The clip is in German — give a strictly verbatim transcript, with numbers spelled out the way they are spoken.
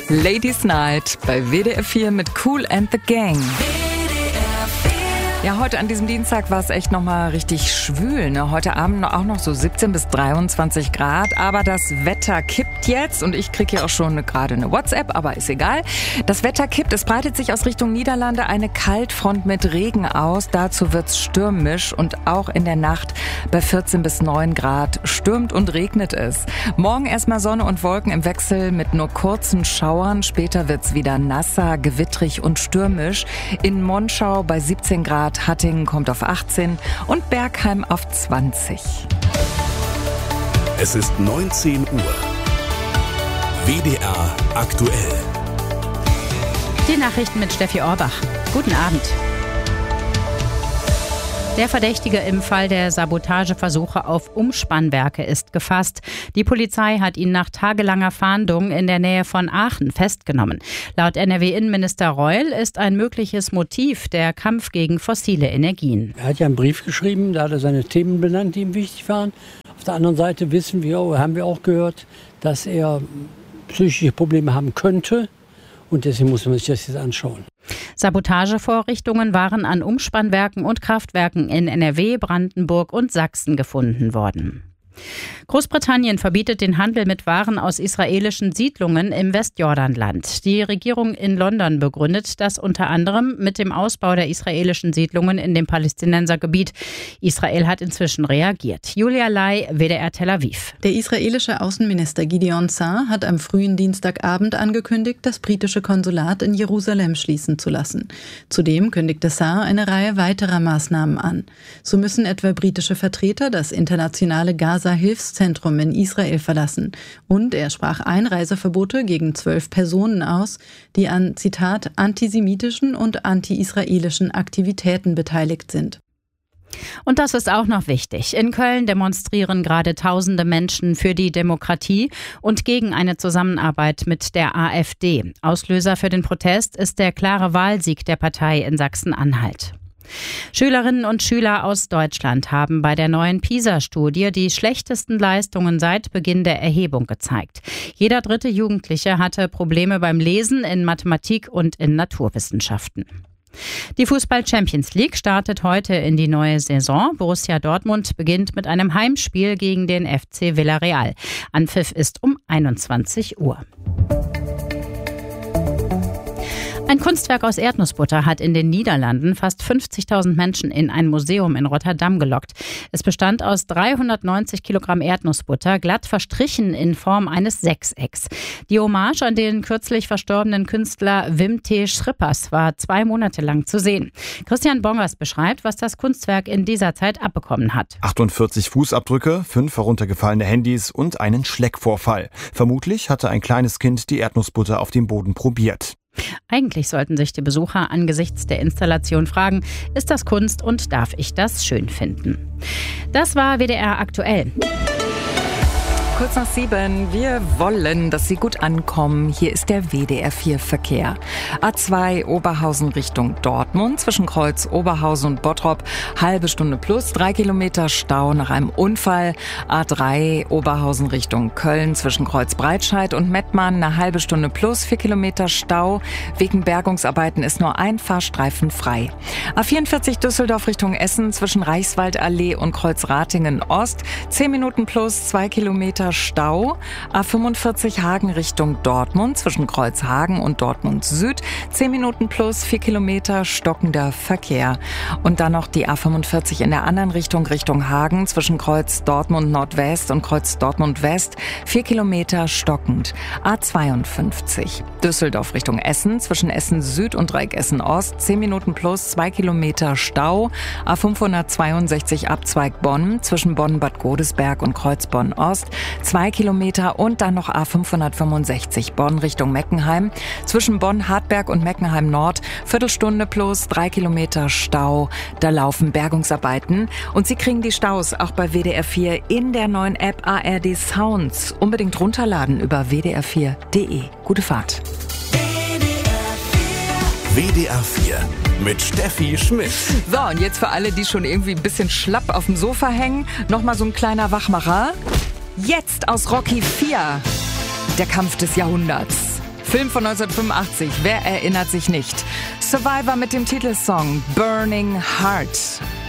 Ladies Night bei W D R vier mit Kool and the Gang. Ja, heute an diesem Dienstag war es echt nochmal richtig schwül. Ne? Heute Abend auch noch so siebzehn bis dreiundzwanzig Grad. Aber das Wetter kippt jetzt und ich kriege hier auch schon gerade eine WhatsApp, aber ist egal. Das Wetter kippt. Es breitet sich aus Richtung Niederlande eine Kaltfront mit Regen aus. Dazu wird's stürmisch und auch in der Nacht bei vierzehn bis neun Grad stürmt und regnet es. Morgen erstmal Sonne und Wolken im Wechsel mit nur kurzen Schauern. Später wird's wieder nasser, gewittrig und stürmisch. In Monschau bei siebzehn Grad. Hattingen kommt auf achtzehn und Bergheim auf zwanzig. Es ist neunzehn Uhr. W D R aktuell. Die Nachrichten mit Steffi Orbach. Guten Abend. Der Verdächtige im Fall der Sabotageversuche auf Umspannwerke ist gefasst. Die Polizei hat ihn nach tagelanger Fahndung in der Nähe von Aachen festgenommen. Laut N R W-Innenminister Reul ist ein mögliches Motiv der Kampf gegen fossile Energien. Er hat ja einen Brief geschrieben, da hat er seine Themen benannt, die ihm wichtig waren. Auf der anderen Seite wissen wir, haben wir auch gehört, dass er psychische Probleme haben könnte. Und deswegen muss man sich das jetzt anschauen. Sabotagevorrichtungen waren an Umspannwerken und Kraftwerken in N R W, Brandenburg und Sachsen gefunden worden. Großbritannien verbietet den Handel mit Waren aus israelischen Siedlungen im Westjordanland. Die Regierung in London begründet das unter anderem mit dem Ausbau der israelischen Siedlungen in dem Palästinensergebiet. Israel hat inzwischen reagiert. Julia Lai, W D R Tel Aviv. Der israelische Außenminister Gideon Saar hat am frühen Dienstagabend angekündigt, das britische Konsulat in Jerusalem schließen zu lassen. Zudem kündigte Saar eine Reihe weiterer Maßnahmen an. So müssen etwa britische Vertreter das internationale Gaza-Hilfszentrum in Israel verlassen. Und er sprach Einreiseverbote gegen zwölf Personen aus, die an, Zitat, antisemitischen und anti-israelischen Aktivitäten beteiligt sind. Und das ist auch noch wichtig. In Köln demonstrieren gerade tausende Menschen für die Demokratie und gegen eine Zusammenarbeit mit der AfD. Auslöser für den Protest ist der klare Wahlsieg der Partei in Sachsen-Anhalt. Schülerinnen und Schüler aus Deutschland haben bei der neuen PISA-Studie die schlechtesten Leistungen seit Beginn der Erhebung gezeigt. Jeder dritte Jugendliche hatte Probleme beim Lesen in Mathematik und in Naturwissenschaften. Die Fußball-Champions League startet heute in die neue Saison. Borussia Dortmund beginnt mit einem Heimspiel gegen den F C Villarreal. Anpfiff ist um einundzwanzig Uhr. Ein Kunstwerk aus Erdnussbutter hat in den Niederlanden fast fünfzigtausend Menschen in ein Museum in Rotterdam gelockt. Es bestand aus dreihundertneunzig Kilogramm Erdnussbutter, glatt verstrichen in Form eines Sechsecks. Die Hommage an den kürzlich verstorbenen Künstler Wim T. Schrippers war zwei Monate lang zu sehen. Christian Bongers beschreibt, was das Kunstwerk in dieser Zeit abbekommen hat. achtundvierzig Fußabdrücke, fünf heruntergefallene Handys und einen Schleckvorfall. Vermutlich hatte ein kleines Kind die Erdnussbutter auf dem Boden probiert. Eigentlich sollten sich die Besucher angesichts der Installation fragen, ist das Kunst und darf ich das schön finden? Das war W D R aktuell. Kurz nach sieben. Wir wollen, dass Sie gut ankommen. Hier ist der W D R vier Verkehr. A zwei Oberhausen Richtung Dortmund zwischen Kreuz Oberhausen und Bottrop. Halbe Stunde plus, drei Kilometer Stau nach einem Unfall. A drei Oberhausen Richtung Köln zwischen Kreuz Breitscheid und Mettmann. Eine halbe Stunde plus, vier Kilometer Stau. Wegen Bergungsarbeiten ist nur ein Fahrstreifen frei. A vierundvierzig Düsseldorf Richtung Essen zwischen Reichswaldallee und Kreuz Ratingen Ost. zehn Minuten plus, zwei Kilometer Stau. A fünfundvierzig Hagen Richtung Dortmund zwischen Kreuzhagen und Dortmund Süd. zehn Minuten plus, vier Kilometer stockender Verkehr. Und dann noch die A fünfundvierzig in der anderen Richtung, Richtung Hagen zwischen Kreuz Dortmund Nordwest und Kreuz Dortmund West. vier Kilometer stockend. A zweiundfünfzig Düsseldorf Richtung Essen zwischen Essen Süd und Dreieck Essen Ost. zehn Minuten plus, zwei Kilometer Stau. A fünfhundertzweiundsechzig Abzweig Bonn zwischen Bonn-Bad Godesberg und Kreuz Bonn Ost. Zwei Kilometer und dann noch A fünfhundertfünfundsechzig Bonn Richtung Meckenheim. Zwischen Bonn-Hartberg und Meckenheim Nord. Viertelstunde plus, drei Kilometer Stau. Da laufen Bergungsarbeiten. Und Sie kriegen die Staus auch bei W D R vier in der neuen App A R D Sounds. Unbedingt runterladen über w d r vier punkt d e. Gute Fahrt. W D R vier mit Steffi Schmidt. So, und jetzt für alle, die schon irgendwie ein bisschen schlapp auf dem Sofa hängen, nochmal so ein kleiner Wachmacher. Jetzt aus Rocky vier, der Kampf des Jahrhunderts. Film von neunzehnhundertfünfundachtzig, wer erinnert sich nicht? Survivor mit dem Titelsong Burning Heart.